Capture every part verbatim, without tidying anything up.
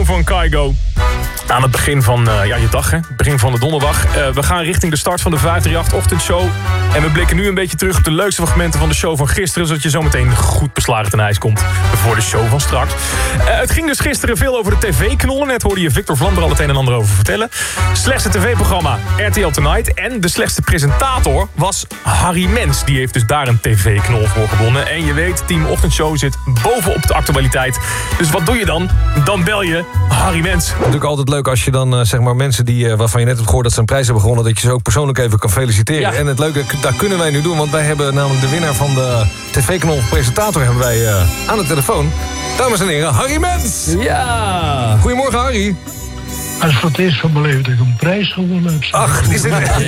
Song van Kygo. Aan het begin van uh, ja, je dag, hè? Het begin van de donderdag. Uh, we gaan richting de start van de vijf drie acht ochtendshow. En we blikken nu een beetje terug op de leukste fragmenten van de show van gisteren, zodat je zometeen goed beslagen ten ijs komt voor de show van straks. Uh, het ging dus gisteren veel over de tv-knollen. Net hoorde je Victor Vlaanderen al het een en ander over vertellen. Slechtste tv-programma R T L Tonight. En de slechtste presentator was Harry Mens. Die heeft dus daar een tv-knol voor gewonnen. En je weet, Team Ochtendshow zit bovenop de actualiteit. Dus wat doe je dan? Dan bel je Harry Mens. Het is natuurlijk altijd leuk als je dan uh, zeg maar mensen die, uh, waarvan je net hebt gehoord dat ze een prijs hebben gewonnen, dat je ze ook persoonlijk even kan feliciteren. Ja. En het leuke, dat kunnen wij nu doen, want wij hebben namelijk de winnaar van de tv-knol presentator hebben wij uh, aan de telefoon. Dames en heren, Harry Mens! Ja! Goedemorgen, Harry. Dat is voor het eerst van mijn leven dat ik een prijs gewonnen heb. Ach, is dit...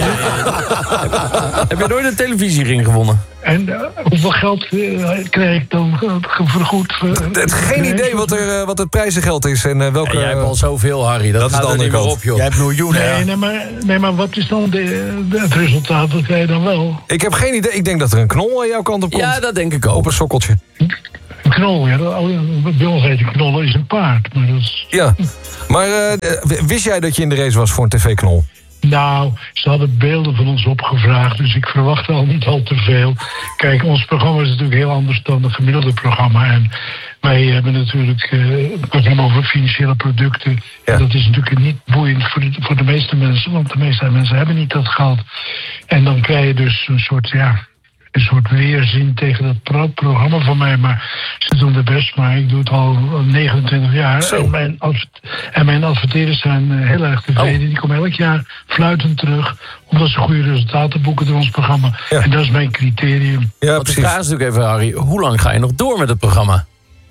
Heb je nooit een televisiering gewonnen? En uh, hoeveel geld uh, krijg ik dan uh, vergoed? Uh, het, geen idee wat, er, uh, wat het prijzengeld is en uh, welke... En jij hebt al zoveel, Harry. Dat, dat gaat is de er niet meer kant. op, joh. Jij hebt miljoenen, nee, ja. nee, maar, nee, maar wat is dan de, de, het resultaat? Dat krijg je dan wel? Ik heb geen idee. Ik denk dat er een knol aan jouw kant op komt. Ja, dat denk ik ook. Op een sokkeltje. Een knol, ja. Bij ons heet een knol is een paard. Maar dat is... Ja. Maar uh, wist jij dat je in de race was voor een tv-knol? Nou, ze hadden beelden van ons opgevraagd, dus ik verwacht al niet al te veel. Kijk, ons programma is natuurlijk heel anders dan het gemiddelde programma. En wij hebben natuurlijk uh, een programma over financiële producten. Ja. En dat is natuurlijk niet boeiend voor de, voor de meeste mensen, want de meeste mensen hebben niet dat geld. En dan krijg je dus een soort, ja... een soort weerzin tegen dat pro- programma van mij. Maar ze doen het best, maar ik doe het al negenentwintig jaar. En mijn, adver- en mijn adverteerders zijn uh, heel erg tevreden. Oh. Die komen elk jaar fluitend terug, omdat ze goede resultaten boeken door ons programma. Ja. En dat is mijn criterium. Ja, precies. De vraag is natuurlijk even, Harry, hoe lang ga je nog door met het programma?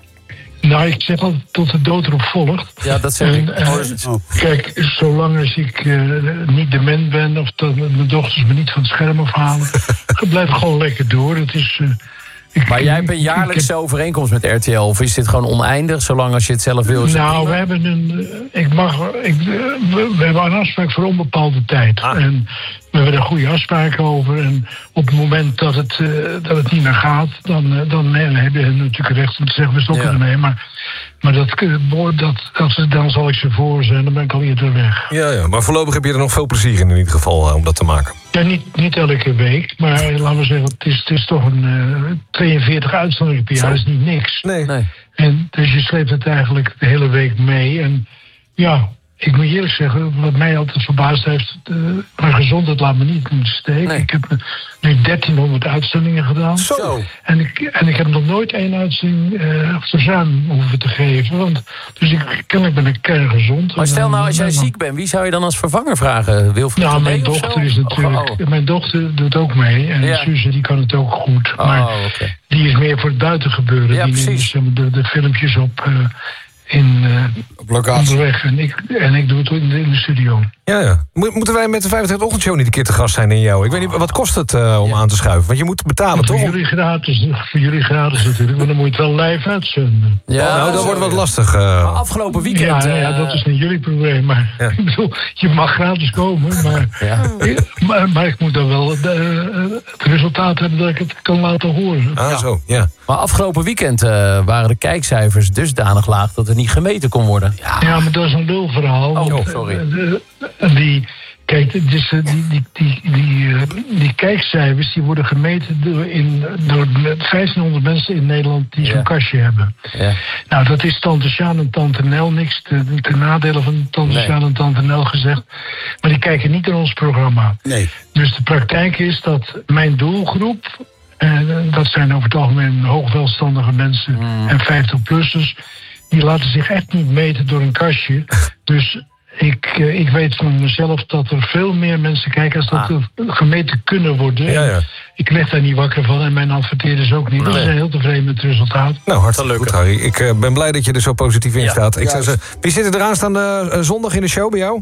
Nou, ik zeg altijd tot de dood erop volgt. Ja, dat zeg ik. En, uh, kijk, zolang als ik uh, niet dement ben, of dat mijn dochters me niet van het scherm afhalen, blijf ik gewoon lekker door. Het is, uh, ik, maar jij hebt een jaarlijkse heb... overeenkomst met R T L, of is dit gewoon oneindig, zolang als je het zelf wil? Nou, we hebben een, ik mag, ik, we, we hebben een afspraak voor onbepaalde tijd. Ah. En we hebben er goede afspraken over. En op het moment dat het, uh, dat het niet meer gaat, dan, uh, dan nee, dan heb je natuurlijk recht om te zeggen, we stoppen ja. ermee. Maar, maar dat, dat, dat, dan zal ik ze voor zijn, dan ben ik al eerder weg. Ja, ja, maar voorlopig heb je er nog veel plezier in in ieder geval uh, om dat te maken. Ja, niet, niet elke week, maar laten we zeggen, het is, het is toch een uh, tweeënveertig uitzonderingen per jaar, dat is niet niks. Nee. nee. En dus je sleept het eigenlijk de hele week mee. En ja, ik moet eerlijk zeggen, wat mij altijd verbaasd heeft, uh, mijn gezondheid laat me niet in de steek. Nee. Ik heb uh, nu dertienhonderd uitzendingen gedaan. Zo. En ik, en ik heb nog nooit één uitzending uh, verzuim hoeven te geven. Want, dus ik, kennelijk ben ik kerngezond. Maar stel nou, als jij ziek bent, wie zou je dan als vervanger vragen? Wilfried nou, mijn dochter is natuurlijk... Oh, oh. Mijn dochter doet ook mee. En ja. Suze, die kan het ook goed. Oh, maar okay. die is meer voor het buitengebeuren. Ja, die neemt de, de filmpjes op... Uh, in uh, op locatie. Onderweg. En ik, en ik doe het in de, in de studio. Ja, ja. Moeten wij met de vijfentwintig ochtendshow niet een keer te gast zijn in jou? Ik weet niet, wat kost het uh, om ja. aan te schuiven? Want je moet betalen, voor toch? Jullie gratis, voor jullie gratis natuurlijk, maar dan moet je het wel live uitzenden. Ja, nou, dat wordt wat lastig. Uh... Maar afgelopen weekend... Ja, uh... ja, dat is niet jullie probleem. Maar ja. ik bedoel, je mag gratis komen, maar, ja. maar, maar ik moet dan wel de, het resultaat hebben dat ik het kan laten horen. Ah, ja. zo, ja. Maar afgelopen weekend uh, waren de kijkcijfers dusdanig laag dat het niet gemeten kon worden. Ja, ja maar dat is een lulverhaal. Oh, want, sorry. De, de, die, kijk, dus, die, die, die, die, uh, die kijkcijfers die worden gemeten door, in, door vijftienhonderd mensen in Nederland die zo'n ja. kastje hebben. Ja. Nou, dat is Tante Sjaan en Tante Nel. Niks ten, ten nadele van Tante nee. Sjaan en Tante Nel gezegd. Maar die kijken niet naar ons programma. Nee. Dus de praktijk is dat mijn doelgroep... En dat zijn over het algemeen hoogwelstandige mensen mm. en vijftig-plussers. Die laten zich echt niet meten door een kastje. Dus ik, ik weet van mezelf dat er veel meer mensen kijken als dat ah. er gemeten kunnen worden. Ja, ja. Ik lig daar niet wakker van en mijn adverteerders ook niet. Nee. We zijn heel tevreden met het resultaat. Nou, hartstikke goed, Harry. Ik uh, ben blij dat je er zo positief in ja. staat. Ik zou zeggen, wie zit er aanstaande uh, zondag in de show bij jou?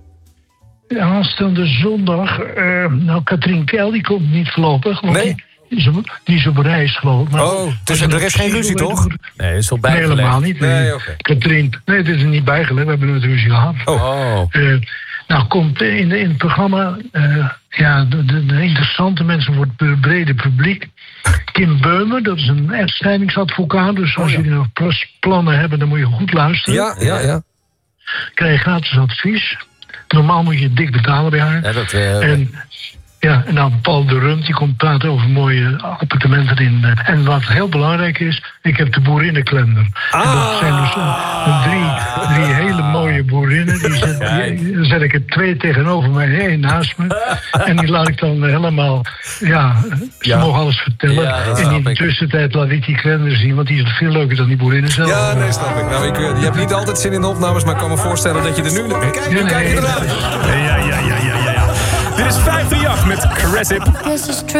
Ja, aanstaande zondag... Uh, nou, Katrien Keil, die komt niet voorlopig. Nee? Die, Die is, op, die is op reis, geloof ik. Maar oh, dus er is geen ruzie, toch? Nee, het is al bijgelegd. Nee, helemaal niet. Nee, nee okay. Katrien, nee, het is er niet bijgelegd. We hebben nooit ruzie gehad. Oh. Uh, nou, komt in, de, in het programma... Uh, ja, de, de, de interessante mensen voor het brede publiek. Kim Beumer, dat is een echtscheidingsadvocaat. Dus als oh, ja. jullie nog plannen hebben, dan moet je goed luisteren. Ja, ja, ja. krijg je gratis advies. Normaal moet je dik betalen bij haar. Ja, dat, uh, en, ja, en nou, Paul de Runt, die komt praten over mooie appartementen in. Uh, en wat heel belangrijk is, ik heb de boerinnenkalender. Ah. En dat zijn dus uh, drie, drie hele mooie boerinnen. Die zet, die, dan zet ik er twee tegenover mij, één naast me. En die laat ik dan helemaal, ja, ze Ja. mogen alles vertellen. Ja, dat en snap in de ik. tussentijd laat ik die kalender zien, want die is veel leuker dan die boerinnen zelf. Ja, nee, snap ik. Nou, ik, eh, je hebt niet altijd zin in de opnames, maar ik kan me voorstellen dat je er nu... Kijk, nu kijk je ernaar. Ja, ja, ja, ja, ja, ja. Dit is vijf drie acht met Cresip. This is true.